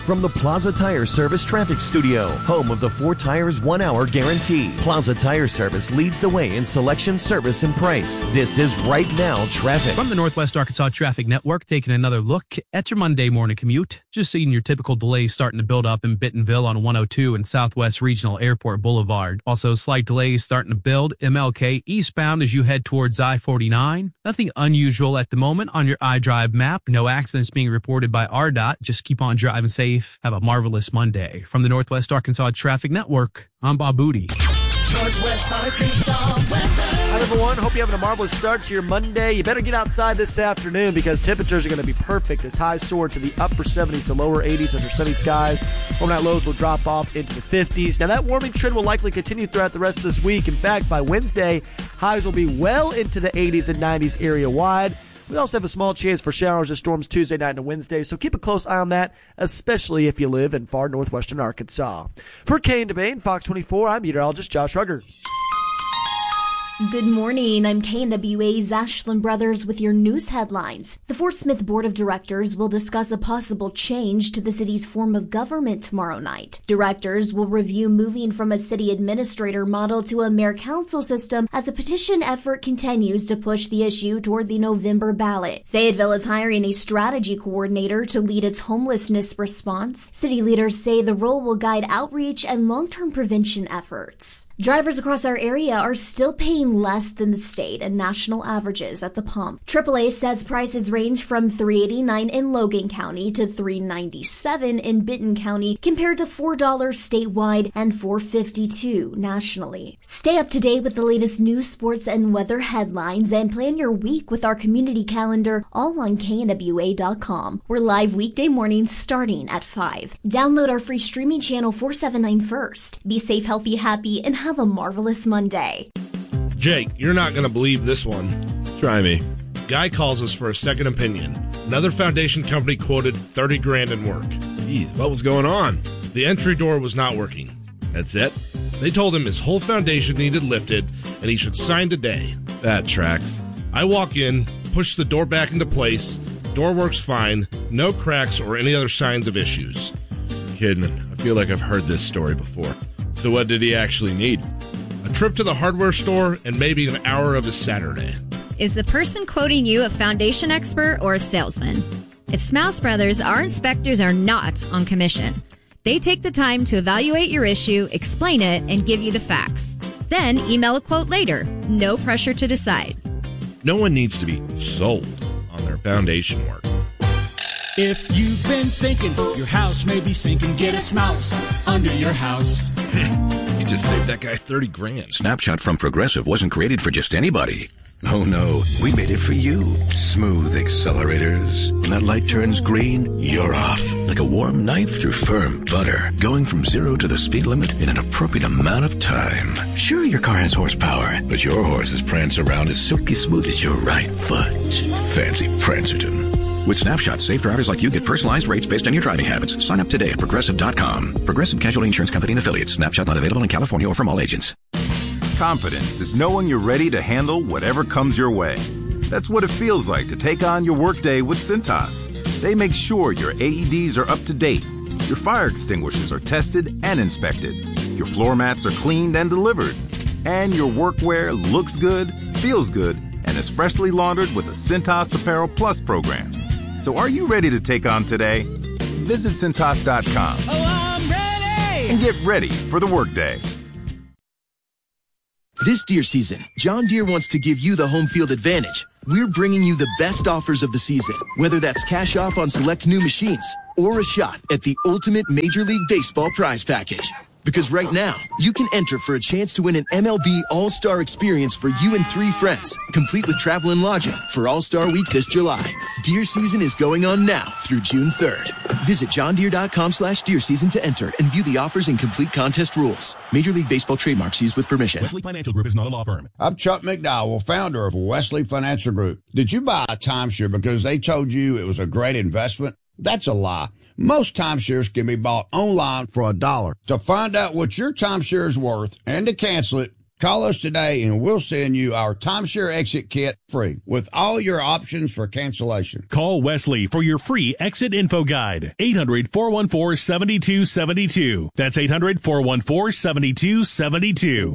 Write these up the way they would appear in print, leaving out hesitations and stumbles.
from the Plaza Tire Service Traffic Studio, home of the 4 Tires 1 Hour Guarantee. Plaza Tire Service leads the way in selection, service, and price. This is Right Now Traffic. From the Northwest Arkansas Traffic Network, taking another look at your Monday morning commute. Just seeing your typical delays starting to build up in Bentonville on 102 and Southwest Regional Airport Boulevard. Also, slight delays starting to build MLK eastbound as you head towards I-49. Nothing unusual at the moment on your iDrive map. No accidents being reported by RDOT. Just keep on driving safe. Have a marvelous Monday. From the Northwest Arkansas Traffic Network, I'm Bob Booty. Northwest Arkansas weather. Hi, everyone. Hope you're having a marvelous start to your Monday. You better get outside this afternoon because temperatures are going to be perfect as highs soar to the upper 70s to lower 80s under sunny skies. Overnight lows will drop off into the 50s. Now, that warming trend will likely continue throughout the rest of this week. In fact, by Wednesday, highs will be well into the 80s and 90s area-wide. We also have a small chance for showers and storms Tuesday night and Wednesday, so keep a close eye on that, especially if you live in far northwestern Arkansas. For Kane DeBane, Fox 24, I'm meteorologist Josh Rugger. Good morning. I'm KNWA's Ashland Brothers with your news headlines. The Fort Smith Board of Directors will discuss a possible change to the city's form of government tomorrow night. Directors will review moving from a city administrator model to a mayor-council system as a petition effort continues to push the issue toward the November ballot. Fayetteville is hiring a strategy coordinator to lead its homelessness response. City leaders say the role will guide outreach and long-term prevention efforts. Drivers across our area are still paying less than the state and national averages at the pump. AAA says prices range from $3.89 in Logan County to $3.97 in Benton County, compared to $4 statewide and $4.52 nationally. Stay up to date with the latest news, sports, and weather headlines and plan your week with our community calendar, all on KNWA.com. We're live weekday mornings starting at 5. Download our free streaming channel 479 first. Be safe, healthy, happy, and have a marvelous Monday. Jake, you're not going to believe this one. Try me. Guy calls us for a second opinion. Another foundation company quoted $30,000 in work. Jeez, what was going on? The entry door was not working. That's it? They told him his whole foundation needed lifted and he should sign today. That tracks. I walk in, push the door back into place. Door works fine. No cracks or any other signs of issues. Kidman, I feel like I've heard this story before. So what did he actually need? A trip to the hardware store and maybe an hour of his Saturday. Is the person quoting you a foundation expert or a salesman? At Smouse Brothers, our inspectors are not on commission. They take the time to evaluate your issue, explain it, and give you the facts. Then email a quote later. No pressure to decide. No one needs to be sold on their foundation work. If you've been thinking your house may be sinking, get a Smouse under your house. You just saved that guy $30,000. Snapshot from Progressive wasn't created for just anybody. Oh no, we made it for you. Smooth accelerators. When that light turns green, you're off. Like a warm knife through firm butter. Going from 0 to the speed limit in an appropriate amount of time. Sure, your car has horsepower, but your horses prance around as silky smooth as your right foot. Fancy Prancerton. With Snapshot, safe drivers like you get personalized rates based on your driving habits. Sign up today at Progressive.com. Progressive Casualty Insurance Company and Affiliates. Snapshot not available in California or from all agents. Confidence is knowing you're ready to handle whatever comes your way. That's what it feels like to take on your workday with Cintas. They make sure your AEDs are up to date, your fire extinguishers are tested and inspected, your floor mats are cleaned and delivered, and your workwear looks good, feels good, and is freshly laundered with a Cintas Apparel Plus program. So are you ready to take on today? Visit Cintas.com. Oh, I'm ready! And get ready for the workday. This Deere season, John Deere wants to give you the home field advantage. We're bringing you the best offers of the season, whether that's cash off on select new machines or a shot at the ultimate Major League Baseball prize package. Because right now, you can enter for a chance to win an MLB All-Star experience for you and 3 friends, complete with travel and lodging for All-Star Week this July. Deer season is going on now through June 3rd. Visit johndeere.com/deer season to enter and view the offers and complete contest rules. Major League Baseball trademarks used with permission. Wesley Financial Group is not a law firm. I'm Chuck McDowell, founder of Wesley Financial Group. Did you buy a timeshare because they told you it was a great investment? That's a lie. Most timeshares can be bought online for $1. To find out what your timeshare is worth and to cancel it, Call us today and we'll send you our timeshare exit kit free with all your options for cancellation. Call Wesley for your free exit info guide. 800-414-7272. That's 800-414-7272.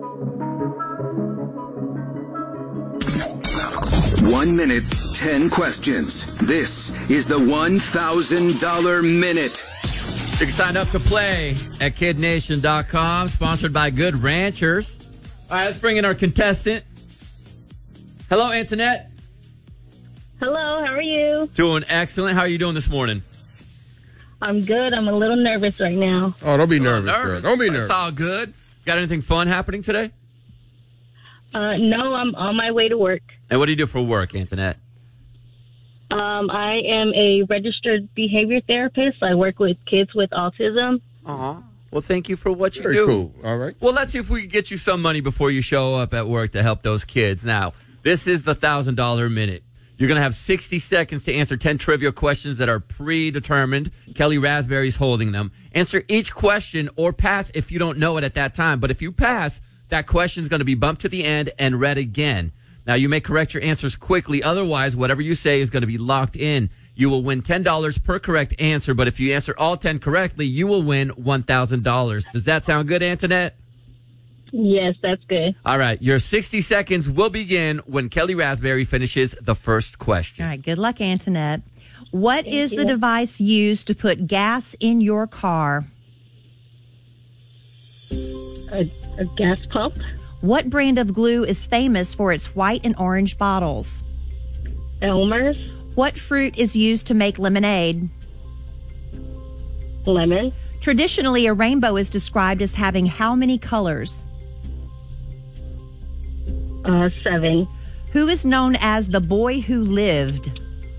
1 minute, 10 questions. This is the $1,000 Minute. You can sign up to play at KidNation.com, sponsored by Good Ranchers. All right, let's bring in our contestant. Hello, Antoinette. Hello, how are you? Doing excellent. How are you doing this morning? I'm good. I'm a little nervous right now. Oh, don't be nervous, girl. Don't be nervous. It's all good. Got anything fun happening today? No, I'm on my way to work. And what do you do for work, Antoinette? I am a registered behavior therapist. I work with kids with autism. Uh-huh. Well, thank you for what you Very do. cool. All right. Well, let's see if we can get you some money before you show up at work to help those kids. Now, this is the $1,000 Minute. You're going to have 60 seconds to answer 10 trivia questions that are predetermined. Kelly Raspberry's holding them. Answer each question or pass if you don't know it at that time. But if you pass, that question is going to be bumped to the end and read again. Now, you may correct your answers quickly. Otherwise, whatever you say is going to be locked in. You will win $10 per correct answer, but if you answer all 10 correctly, you will win $1,000. Does that sound good, Antoinette? Yes, that's good. All right. Your 60 seconds will begin when Kelly Raspberry finishes the first question. All right. Good luck, Antoinette. What is the device used to put gas in your car? A gas pump. What brand of glue is famous for its white and orange bottles? Elmer's. What fruit is used to make lemonade? Lemon. Traditionally, a rainbow is described as having how many colors? 7. Who is known as the boy who lived?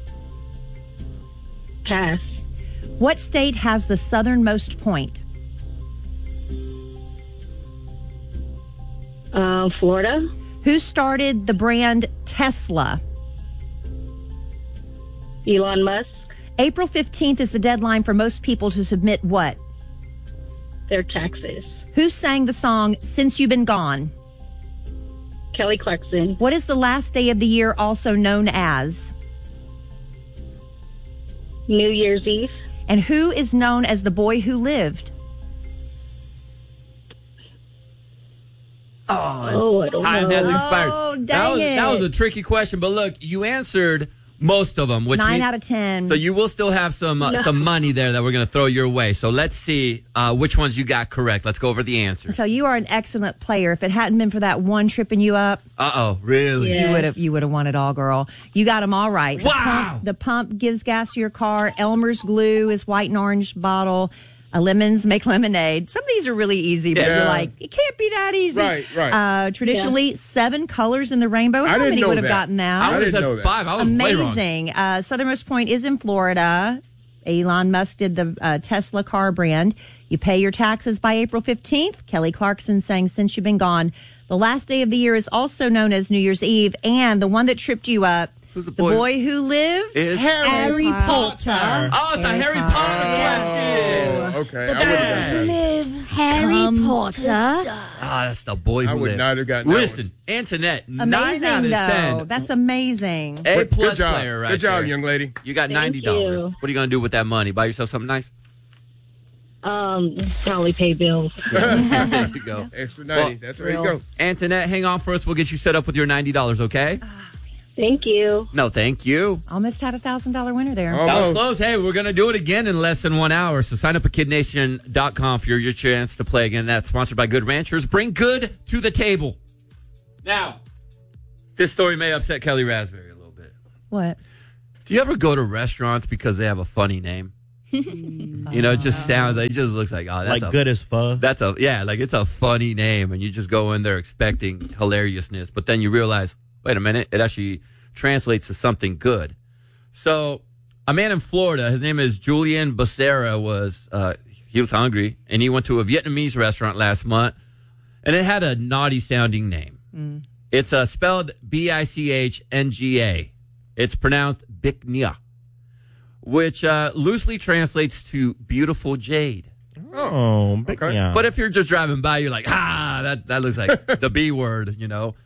Pass. What state has the southernmost point? Florida. Who started the brand Tesla? Elon Musk. April 15th is the deadline for most people to submit what? Their taxes. Who sang the song Since You've Been Gone? Kelly Clarkson. What is the last day of the year also known as? New Year's Eve. And who is known as the boy who lived? I don't know. Time has expired. Oh, dang that was a tricky question, but look, you answered most of them. Which 9 means, out of 10. So you will still have some money there that we're going to throw your way. So let's see which ones you got correct. Let's go over the answers. So you are an excellent player. If it hadn't been for that one tripping you up, really? Yeah. you would have won it all, girl. You got them all right. Wow. The pump gives gas to your car. Elmer's glue is white and orange bottle. Lemons make lemonade. Some of these are really easy, but you're like, it can't be that easy. Right. Traditionally, 7 colors in the rainbow. How many would have gotten that? I would have said 5. I was amazing. way wrong. Southernmost point is in Florida. Elon Musk did the Tesla car brand. You pay your taxes by April 15th. Kelly Clarkson sang Since You've Been Gone. The last day of the year is also known as New Year's Eve. And the one that tripped you up, Who's the boy who lived? Is Harry Potter. Oh, it's a Harry Potter question. Okay. I would have Live Harry Potter. That's the boy who I would lived. not have gotten that Listen, Antoinette, 9 Amazing, out of though. 10. That's amazing. A plus Good job. player right Good job, there. young lady. You got Thank $90. you. What are you going to do with that money? Buy yourself something nice? Probably pay bills. There you go. Extra 90. That's where you go. Antoinette, hang on for us. We'll get you set up with your $90, okay? Thank you. No, thank you. Almost had a $1,000 winner there. That was close. Hey, we're going to do it again in less than 1 hour. So sign up at KidNation.com for your chance to play again. That's sponsored by Good Ranchers. Bring good to the table. Now, this story may upset Kelly Raspberry a little bit. What? Do you ever go to restaurants because they have a funny name? You know, it just sounds like, it just looks like, oh, that's Like good as pho. That's like it's a funny name, and you just go in there expecting hilariousness, but then you realize, wait a minute, it actually translates to something good. So, a man in Florida, his name is Julian Becerra, he was hungry, and he went to a Vietnamese restaurant last month, and it had a naughty sounding name. It's spelled Bichnga. It's pronounced Bic Nha, which loosely translates to beautiful jade. Oh, big yeah. But if you're just driving by, you're like, that looks like the B word, you know.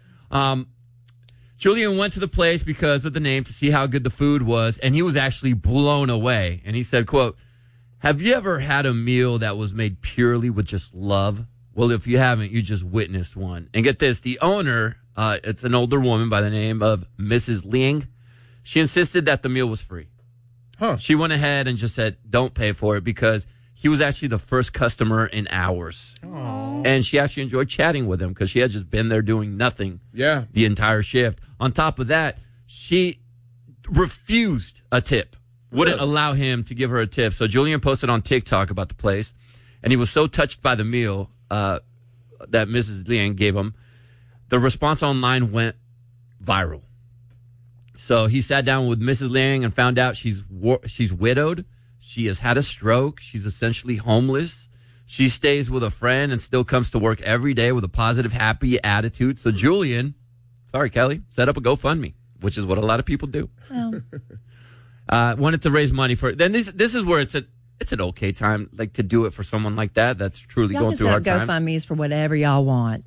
Julian went to the place because of the name to see how good the food was, and he was actually blown away. And he said, quote, "Have you ever had a meal that was made purely with just love? Well, if you haven't, you just witnessed one." And get this, the owner, it's an older woman by the name of Mrs. Liang. She insisted that the meal was free. She went ahead and just said, don't pay for it, because he was actually the first customer in hours. Aww. And she actually enjoyed chatting with him because she had just been there doing nothing the entire shift. On top of that, she refused a tip, wouldn't allow him to give her a tip. So Julian posted on TikTok about the place, and he was so touched by the meal that Mrs. Liang gave him. The response online went viral. So he sat down with Mrs. Liang and found out she's widowed. She has had a stroke. She's essentially homeless. She stays with a friend and still comes to work every day with a positive, happy attitude. So Julian, sorry, Kelly, set up a GoFundMe, which is what a lot of people do. Well. Wanted to raise money for it. Then this is where it's an okay time, like, to do it for someone like that that's truly y'all going through hard times. GoFundMes for whatever y'all want.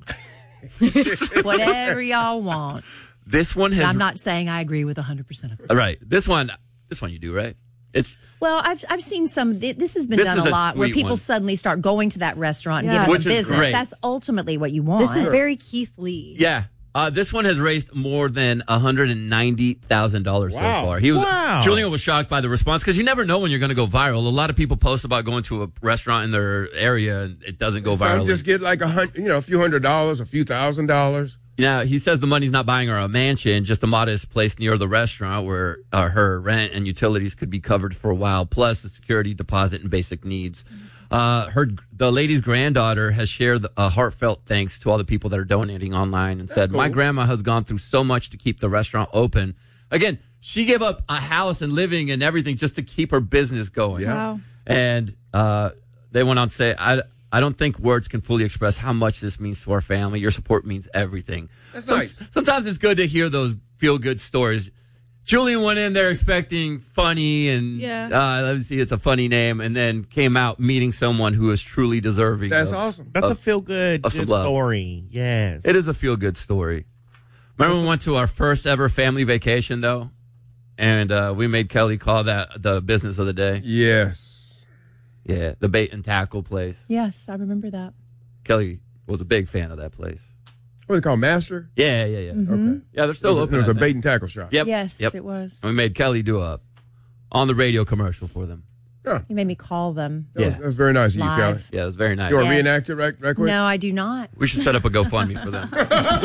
Whatever y'all want. This one has. I'm not saying I agree with 100% of it. Right. This one you do, right? Well, I've seen some. This has been done a lot where people suddenly start going to that restaurant and giving them business. Great. That's ultimately what you want. This is very Keith Lee. Yeah. This one has raised more than $190,000 so far. Julian was shocked by the response because you never know when you're going to go viral. A lot of people post about going to a restaurant in their area and it doesn't go viral. Some just get like a few $100s, a few $1,000s. Now, he says the money's not buying her a mansion, just a modest place near the restaurant where her rent and utilities could be covered for a while, plus a security deposit and basic needs. The lady's granddaughter has shared a heartfelt thanks to all the people that are donating online and said, my grandma has gone through so much to keep the restaurant open. Again, she gave up a house and living and everything just to keep her business going. Yeah. Wow. And they went on to say, I don't think words can fully express how much this means to our family. Your support means everything. That's nice. Sometimes it's good to hear those feel-good stories. Julian went in there expecting funny and, let me see, it's a funny name, and then came out meeting someone who is truly deserving. That's awesome. That's a feel-good story. Yes. It is a feel-good story. Remember when we went to our first ever family vacation, though? And we made Kelly call that the business of the day? Yes. Yeah, the bait and tackle place. Yes, I remember that. Kelly was a big fan of that place. What do they call Master? Yeah. Mm-hmm. Okay. Yeah, they're still open. There was a bait and tackle shop. Yep. Yes, yep. it was. And we made Kelly do a on the radio commercial for them. Yeah. You made me call them. Yeah. That's very nice of you, Kelly. Yeah, it was very nice. You want to reenact it right quick? No, I do not. We should set up a GoFundMe for them.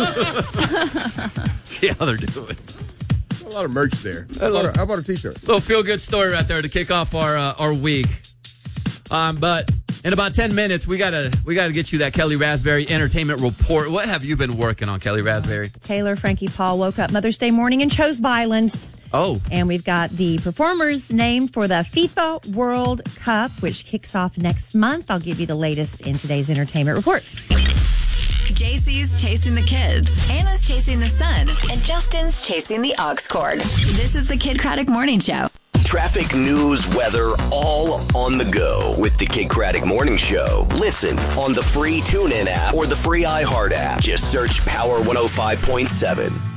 See how they're doing. A lot of merch there. How about a t-shirt? Little feel-good story right there to kick off our week. But in about 10 minutes, we gotta get you that Kelly Raspberry Entertainment Report. What have you been working on, Kelly Raspberry? Taylor Frankie Paul woke up Mother's Day morning and chose violence. Oh. And we've got the performers named for the FIFA World Cup, which kicks off next month. I'll give you the latest in today's Entertainment Report. JC's chasing the kids, Anna's chasing the sun, and Justin's chasing the aux cord. This is the Kid Craddock Morning Show. Traffic, news, weather, all on the go with the Kid Craddock Morning Show. Listen on the free TuneIn app or the free iHeart app. Just search Power 105.7.